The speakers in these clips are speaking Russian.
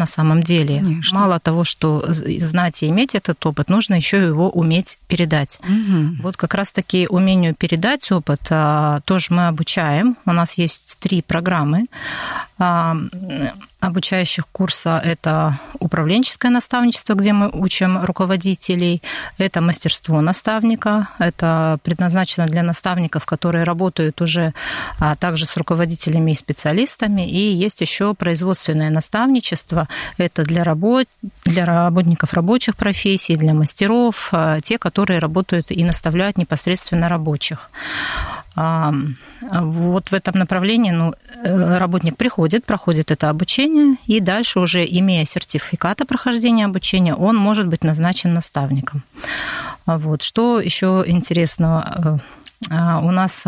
на самом деле. Конечно. Мало того, что знать и иметь этот опыт, нужно еще его уметь передать. Угу. Вот как раз-таки умению передать опыт тоже мы обучаем. У нас есть 3 программы обучающих курса. Это управленческое наставничество, где мы учим руководителей. Это мастерство наставника. Это предназначено для наставников, которые работают уже также с руководителями и специалистами. И есть еще производственное наставничество. Это для работников рабочих профессий, для мастеров, те, которые работают и наставляют непосредственно рабочих. Вот в этом направлении работник проходит это обучение, и дальше уже, имея сертификат о прохождении обучения, он может быть назначен наставником. Вот. Что еще интересного? У нас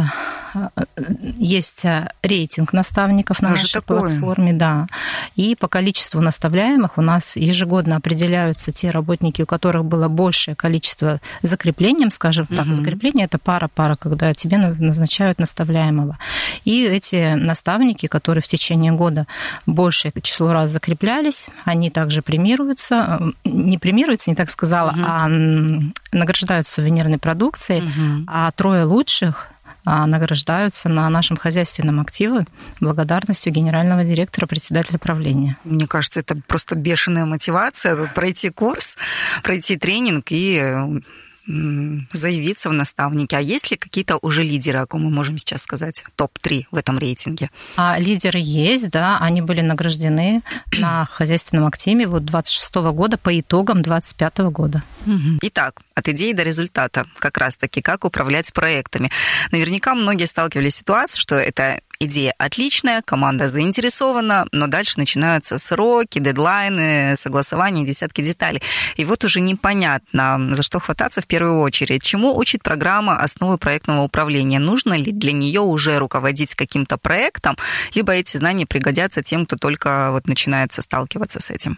есть рейтинг наставников на нашей платформе, да. И по количеству наставляемых у нас ежегодно определяются те работники, у которых было большее количество закреплением, скажем так. Закрепление – это пара, когда тебе назначают наставляемого. И эти наставники, которые в течение года большее число раз закреплялись, они также премируются, не так сказала, а награждаются сувенирной продукцией, а 3 лучших награждаются на нашем хозяйственном активе благодарностью генерального директора, председателя правления. Мне кажется, это просто бешеная мотивация пройти курс, пройти тренинг и заявиться в наставники. А есть ли какие-то уже лидеры, о ком мы можем сейчас сказать, топ-3 в этом рейтинге? Лидеры есть, да, они были награждены на хозяйственном активе 26 года по итогам 25 года. Итак, от идеи до результата, как раз-таки, как управлять проектами. Наверняка многие сталкивались с ситуацией, что это идея отличная, команда заинтересована, но дальше начинаются сроки, дедлайны, согласования, десятки деталей. И вот уже непонятно, за что хвататься в первую очередь. Чему учит программа «Основы проектного управления»? Нужно ли для нее уже руководить каким-то проектом, либо эти знания пригодятся тем, кто только начинается сталкиваться с этим?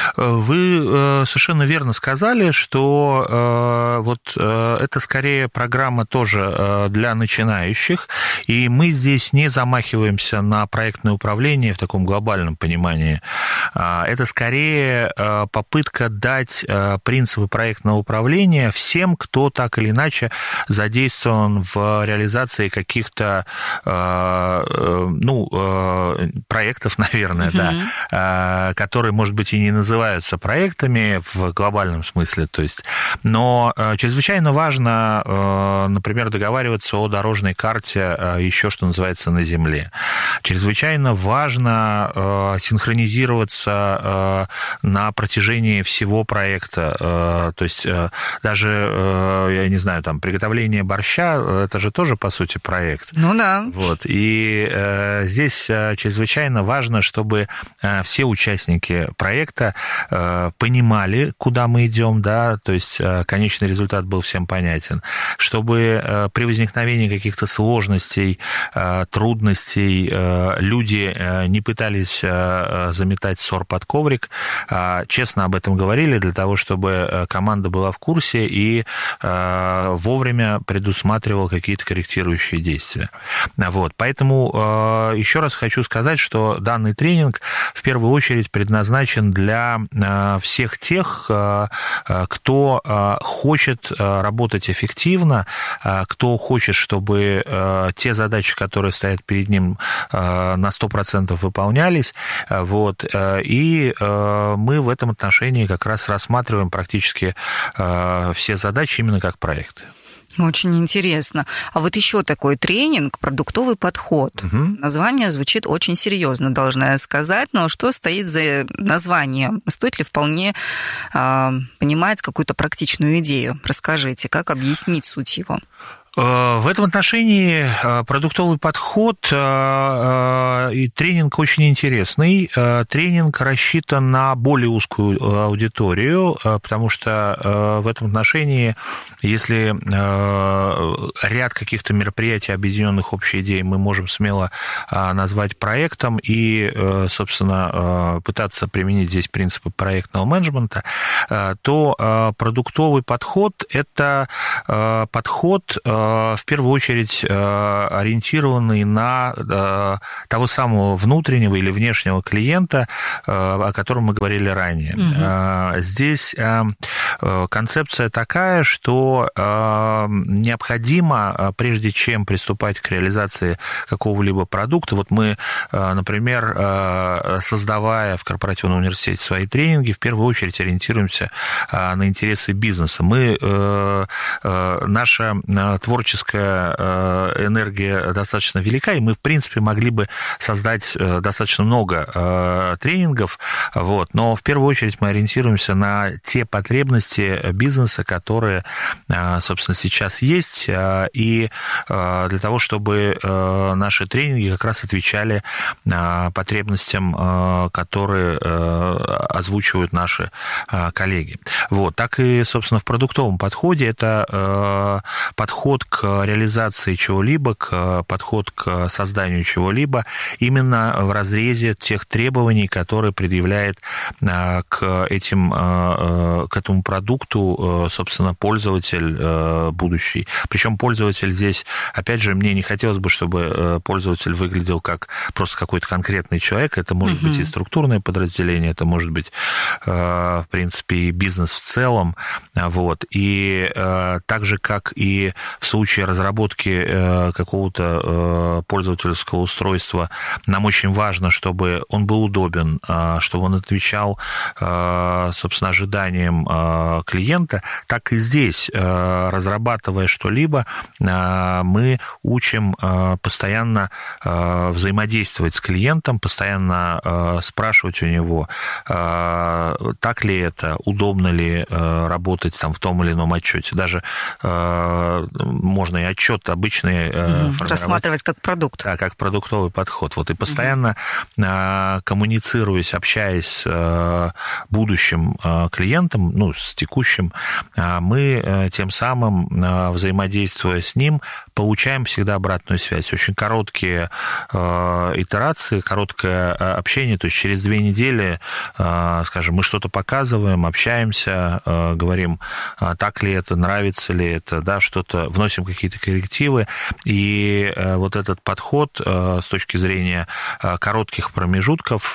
Вы совершенно верно сказали, что это скорее программа тоже для начинающих, и мы здесь не замахиваемся на проектное управление в таком глобальном понимании. Это скорее попытка дать принципы проектного управления всем, кто так или иначе задействован в реализации каких-то проектов, наверное, да, которые, может быть, и не называются проектами в глобальном смысле, то есть, но чрезвычайно важно, например, договариваться о дорожной карте еще, что называется, на земле. Чрезвычайно важно синхронизироваться на протяжении всего проекта, то есть даже, я не знаю, там, приготовление борща, это же тоже, по сути, проект. Ну да. Вот, и здесь чрезвычайно важно, чтобы все участники проекта понимали, куда мы идем, да, то есть конечный результат был всем понятен, чтобы при возникновении каких-то сложностей, трудностей люди не пытались заметать ссор под коврик, честно об этом говорили, для того, чтобы команда была в курсе и вовремя предусматривала какие-то корректирующие действия. Вот, поэтому еще раз хочу сказать, что данный тренинг в первую очередь предназначен для всех тех, кто хочет работать эффективно, кто хочет, чтобы те задачи, которые стоят перед ним, на 100% выполнялись. Вот. И мы в этом отношении как раз рассматриваем практически все задачи именно как проекты. Очень интересно. А вот еще такой тренинг «Продуктовый подход». Название звучит очень серьезно, должна я сказать, но что стоит за названием? Стоит ли вполне понимать какую-то практичную идею? Расскажите, как объяснить суть его? В этом отношении продуктовый подход и тренинг очень интересный. Тренинг рассчитан на более узкую аудиторию, потому что в этом отношении, если ряд каких-то мероприятий, объединенных общей идеей, мы можем смело назвать проектом и, собственно, пытаться применить здесь принципы проектного менеджмента, то продуктовый подход – это подход, в первую очередь ориентированы на того самого внутреннего или внешнего клиента, о котором мы говорили ранее. Здесь концепция такая, что необходимо, прежде чем приступать к реализации какого-либо продукта, вот мы, например, создавая в корпоративном университете свои тренинги, в первую очередь ориентируемся на интересы бизнеса. Наша творческая энергия достаточно велика, и мы, в принципе, могли бы создать достаточно много тренингов, но в первую очередь мы ориентируемся на те потребности бизнеса, которые, собственно, сейчас есть, и для того, чтобы наши тренинги как раз отвечали потребностям, которые озвучивают наши коллеги. Так и, собственно, в продуктовом подходе это подход к реализации чего-либо, подход к созданию чего-либо именно в разрезе тех требований, которые предъявляет к этому продукту, собственно, пользователь будущий. Причем пользователь здесь, опять же, мне не хотелось бы, чтобы пользователь выглядел как просто какой-то конкретный человек. Это может быть и структурное подразделение, это может быть, в принципе, и бизнес в целом. И так же, как и в случае разработки какого-то пользовательского устройства, нам очень важно, чтобы он был удобен, чтобы он отвечал, собственно, ожиданиям клиента, так и здесь, разрабатывая что-либо, мы учим постоянно взаимодействовать с клиентом, постоянно спрашивать у него, так ли это, удобно ли работать в том или ином отчете. Даже можно и отчет обычный рассматривать как продукт. Да, как продуктовый подход. И постоянно коммуницируясь, общаясь с будущим клиентом, с текущим, мы тем самым, взаимодействуя с ним, получаем всегда обратную связь. Очень короткие итерации, короткое общение, то есть через 2 недели, скажем, мы что-то показываем, общаемся, говорим, так ли это, нравится ли это, что-то, вносим какие-то коррективы, и этот подход с точки зрения коротких промежутков,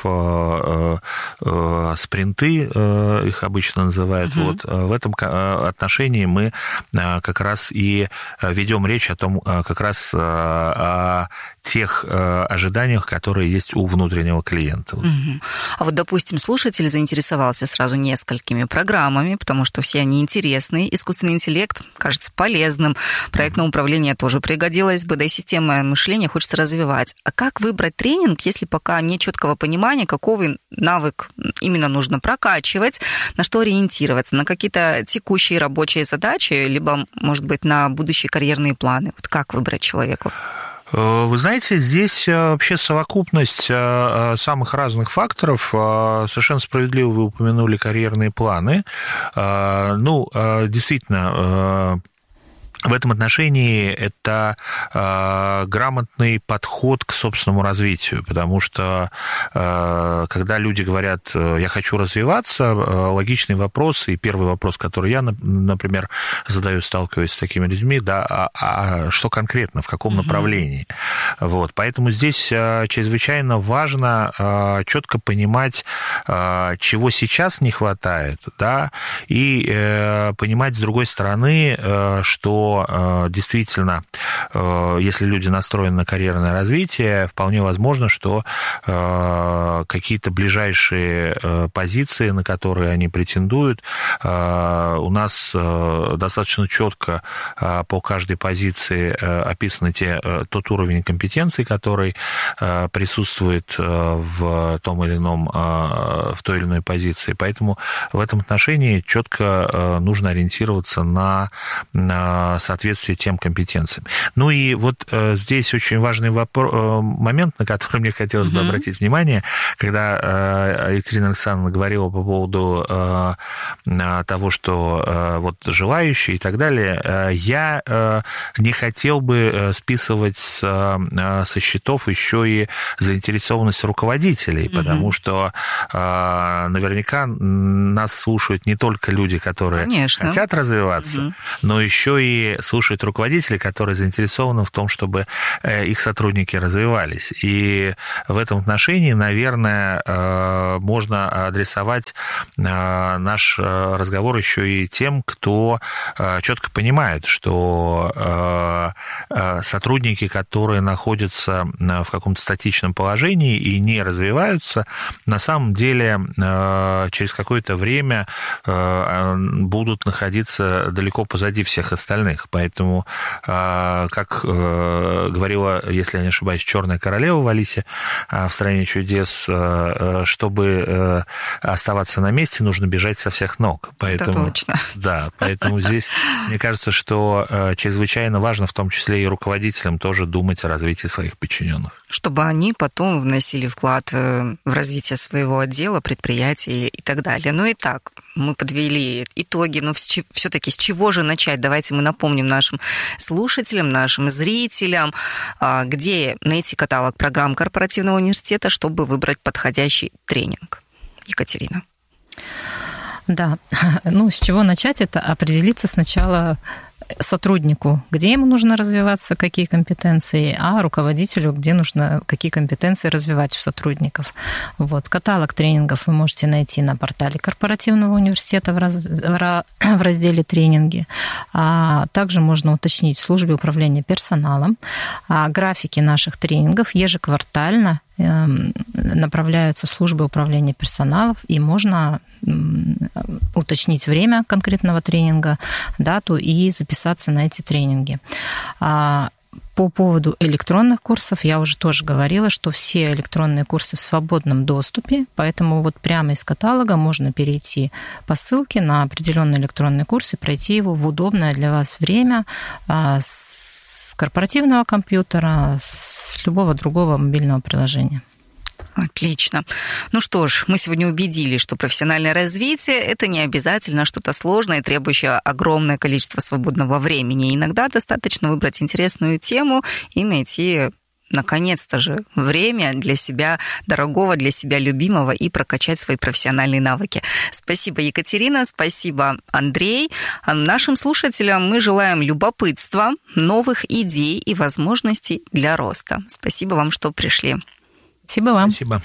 спринты их обычно называют, в этом отношении мы как раз и ведем речь о том, как раз о тех ожиданиях, которые есть у внутреннего клиента. А допустим, слушатель заинтересовался сразу несколькими программами, потому что все они интересные, искусственный интеллект кажется полезным, проектное управление тоже пригодилось бы, да и система мышления хочется развивать. А как выбрать тренинг, если пока нет четкого понимания, какой навык именно нужно прокачивать, на что ориентироваться, на какие-то текущие рабочие задачи, либо, может быть, на будущие карьерные планы? Как выбрать человеку? Вы знаете, здесь вообще совокупность самых разных факторов. Совершенно справедливо вы упомянули карьерные планы. Действительно, в этом отношении это грамотный подход к собственному развитию, потому что когда люди говорят «я хочу развиваться», логичный вопрос, и первый вопрос, который я, например, задаю, сталкиваясь с такими людьми, а что конкретно, в каком направлении? Поэтому здесь чрезвычайно важно четко понимать, чего сейчас не хватает, и понимать, с другой стороны, что действительно, если люди настроены на карьерное развитие, вполне возможно, что какие-то ближайшие позиции, на которые они претендуют, у нас достаточно четко по каждой позиции описаны тот уровень компетенций, который присутствует в той или иной позиции. Поэтому в этом отношении четко нужно ориентироваться на соответствие тем компетенциям. И здесь очень важный момент, на который мне хотелось бы обратить внимание, когда Екатерина Александровна говорила по поводу того, что желающие и так далее, я не хотел бы списывать со счетов еще и заинтересованность руководителей, потому что наверняка нас слушают не только люди, которые хотят развиваться, но еще и и слушают руководителей, которые заинтересованы в том, чтобы их сотрудники развивались. И в этом отношении, наверное, можно адресовать наш разговор еще и тем, кто четко понимает, что сотрудники, которые находятся в каком-то статичном положении и не развиваются, на самом деле через какое-то время будут находиться далеко позади всех остальных. Поэтому, как говорила, если я не ошибаюсь, черная королева в Алисе в «Стране чудес», чтобы оставаться на месте, нужно бежать со всех ног. Поэтому, это точно. Да, поэтому здесь, мне кажется, что чрезвычайно важно в том числе и руководителям тоже думать о развитии своих подчиненных. Чтобы они потом вносили вклад в развитие своего отдела, предприятия и так далее. Ну и так, мы подвели итоги, но все-таки с чего же начать? Давайте мы напомним нашим слушателям, нашим зрителям, где найти каталог программ корпоративного университета, чтобы выбрать подходящий тренинг. Екатерина. Да, с чего начать? Это определиться сначала сотруднику, где ему нужно развиваться, какие компетенции, а руководителю, где нужно какие компетенции развивать у сотрудников. Вот. Каталог тренингов вы можете найти на портале корпоративного университета в разделе «Тренинги». Также можно уточнить в службе управления персоналом. Графики наших тренингов ежеквартально направляются в службы управления персоналом, и можно уточнить время конкретного тренинга, дату и записаться на эти тренинги. По поводу электронных курсов я уже тоже говорила, что все электронные курсы в свободном доступе, поэтому вот прямо из каталога можно перейти по ссылке на определенный электронный курс и пройти его в удобное для вас время с корпоративного компьютера, с любого другого мобильного приложения. Отлично. Ну что ж, мы сегодня убедились, что профессиональное развитие – это не обязательно что-то сложное, требующее огромное количество свободного времени. Иногда достаточно выбрать интересную тему и найти, наконец-то же, время для себя дорогого, для себя любимого и прокачать свои профессиональные навыки. Спасибо, Екатерина, спасибо, Андрей. Нашим слушателям мы желаем любопытства, новых идей и возможностей для роста. Спасибо вам, что пришли. Спасибо вам. Спасибо.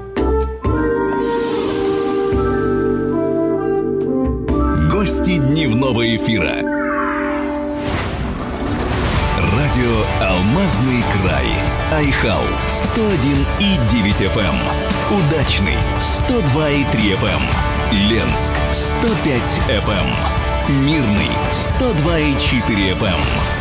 Гости дневного эфира. Радио «Алмазный край». Айхау 101,9 FM. Удачный 102,3 FM. Ленск 105 FM. Мирный 102,4 FM.